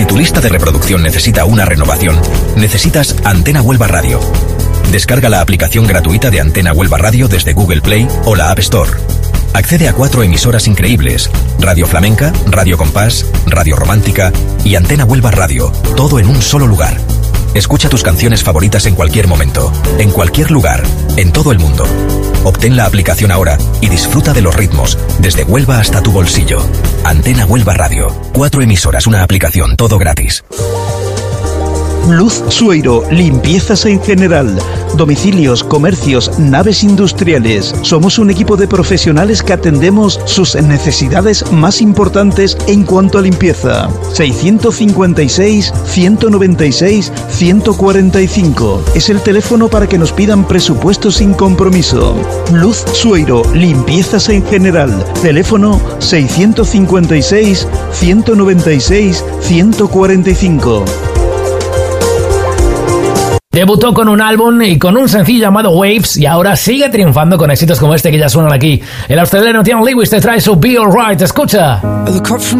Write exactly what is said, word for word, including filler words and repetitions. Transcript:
Si tu lista de reproducción necesita una renovación, necesitas Antena Huelva Radio. Descarga la aplicación gratuita de Antena Huelva Radio desde Google Play o la App Store. Accede a cuatro emisoras increíbles: Radio Flamenca, Radio Compás, Radio Romántica y Antena Huelva Radio, todo en un solo lugar. Escucha tus canciones favoritas en cualquier momento, en cualquier lugar, en todo el mundo. Obtén la aplicación ahora y disfruta de los ritmos, desde Huelva hasta tu bolsillo. Antena Huelva Radio. Cuatro emisoras, una aplicación, todo gratis. Luz Sueiro, limpiezas en general, domicilios, comercios, naves industriales. Somos un equipo de profesionales que atendemos sus necesidades más importantes en cuanto a limpieza. seiscientos cincuenta y seis, ciento noventa y seis, ciento cuarenta y cinco. Es el teléfono para que nos pidan presupuestos sin compromiso. Luz Sueiro, limpiezas en general. Teléfono seiscientos cincuenta y seis, ciento noventa y seis, ciento cuarenta y cinco. Debutó con un álbum y con un sencillo llamado Waves y ahora sigue triunfando con éxitos como este que ya suenan aquí. El australiano Tian Lewis te trae su Be Alright. Escucha.